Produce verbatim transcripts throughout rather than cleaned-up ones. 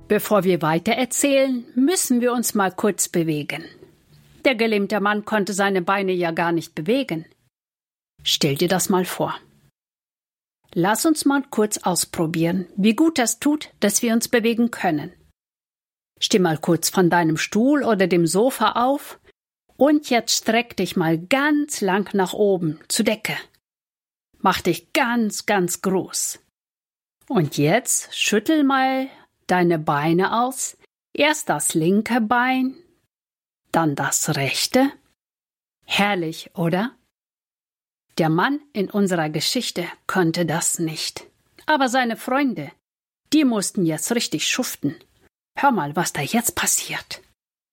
Bevor wir weitererzählen, müssen wir uns mal kurz bewegen. Der gelähmte Mann konnte seine Beine ja gar nicht bewegen. Stell dir das mal vor. Lass uns mal kurz ausprobieren, wie gut das tut, dass wir uns bewegen können. Steh mal kurz von deinem Stuhl oder dem Sofa auf und jetzt streck dich mal ganz lang nach oben, zur Decke. Mach dich ganz, ganz groß. Und jetzt schüttel mal deine Beine aus. Erst das linke Bein, dann das rechte. Herrlich, oder? Der Mann in unserer Geschichte konnte das nicht. Aber seine Freunde, die mussten jetzt richtig schuften. Hör mal, was da jetzt passiert.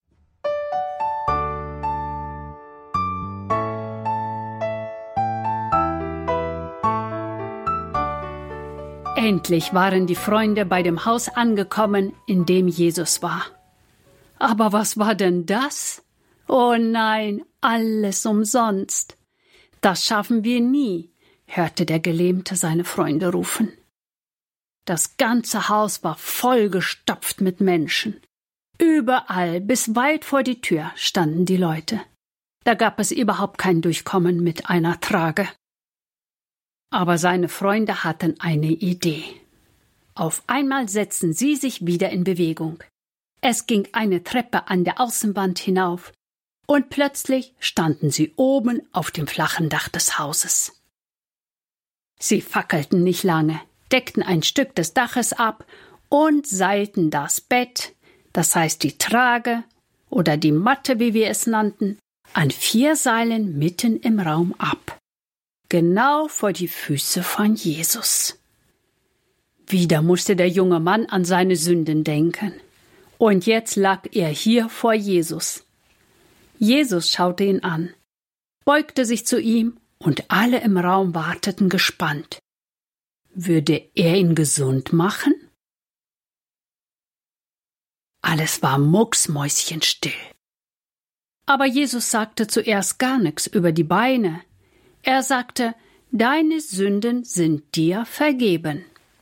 Endlich waren die Freunde bei dem Haus angekommen, in dem Jesus war. Aber was war denn das? Oh nein, alles umsonst. Das schaffen wir nie, hörte der Gelähmte seine Freunde rufen. Das ganze Haus war vollgestopft mit Menschen. Überall, bis weit vor die Tür, standen die Leute. Da gab es überhaupt kein Durchkommen mit einer Trage. Aber seine Freunde hatten eine Idee. Auf einmal setzten sie sich wieder in Bewegung. Es ging eine Treppe an der Außenwand hinauf, und plötzlich standen sie oben auf dem flachen Dach des Hauses. Sie fackelten nicht lange, deckten ein Stück des Daches ab und seilten das Bett, das heißt die Trage oder die Matte, wie wir es nannten, an vier Seilen mitten im Raum ab. Genau vor die Füße von Jesus. Wieder musste der junge Mann an seine Sünden denken. Und jetzt lag er hier vor Jesus. Jesus schaute ihn an, beugte sich zu ihm und alle im Raum warteten gespannt. Würde er ihn gesund machen? Alles war mucksmäuschenstill. Aber Jesus sagte zuerst gar nichts über die Beine. Er sagte, deine Sünden sind dir vergeben.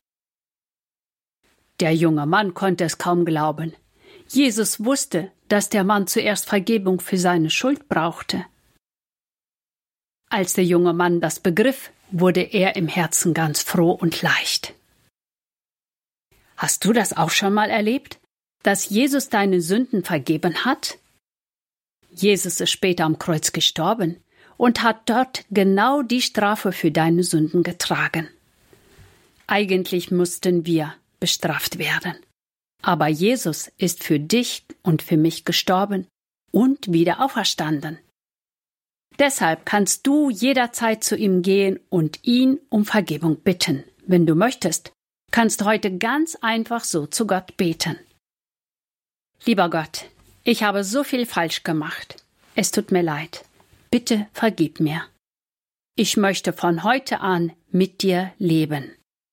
Der junge Mann konnte es kaum glauben. Jesus wusste, dass der Mann zuerst Vergebung für seine Schuld brauchte. Als der junge Mann das begriff, wurde er im Herzen ganz froh und leicht. Hast du das auch schon mal erlebt, dass Jesus deine Sünden vergeben hat? Jesus ist später am Kreuz gestorben und hat dort genau die Strafe für deine Sünden getragen. Eigentlich mussten wir bestraft werden. Aber Jesus ist für dich und für mich gestorben und wieder auferstanden. Deshalb kannst du jederzeit zu ihm gehen und ihn um Vergebung bitten. Wenn du möchtest, kannst du heute ganz einfach so zu Gott beten. Lieber Gott, ich habe so viel falsch gemacht. Es tut mir leid. Bitte vergib mir. Ich möchte von heute an mit dir leben.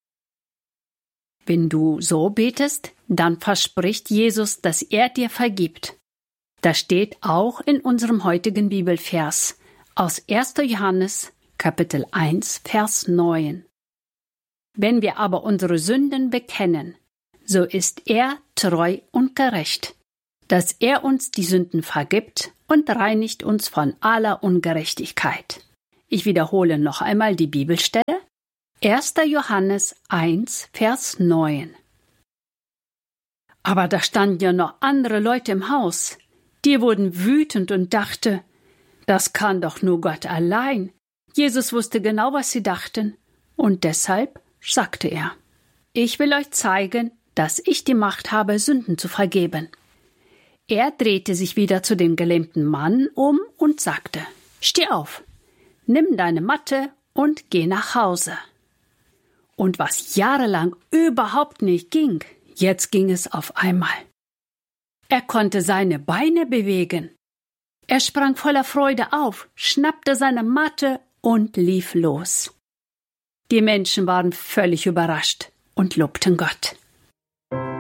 Wenn du so betest, dann verspricht Jesus, dass er dir vergibt. Das steht auch in unserem heutigen Bibelvers aus erster Johannes, Kapitel eins, Vers neun. Wenn wir aber unsere Sünden bekennen, so ist er treu und gerecht, dass er uns die Sünden vergibt und reinigt uns von aller Ungerechtigkeit. Ich wiederhole noch einmal die Bibelstelle. erster Johannes eins, Vers neun. Aber da standen ja noch andere Leute im Haus. Die wurden wütend und dachten, das kann doch nur Gott allein. Jesus wusste genau, was sie dachten. Und deshalb sagte er, ich will euch zeigen, dass ich die Macht habe, Sünden zu vergeben. Er drehte sich wieder zu dem gelähmten Mann um und sagte, steh auf, nimm deine Matte und geh nach Hause. Und was jahrelang überhaupt nicht ging, jetzt ging es auf einmal. Er konnte seine Beine bewegen. Er sprang voller Freude auf, schnappte seine Matte und lief los. Die Menschen waren völlig überrascht und lobten Gott.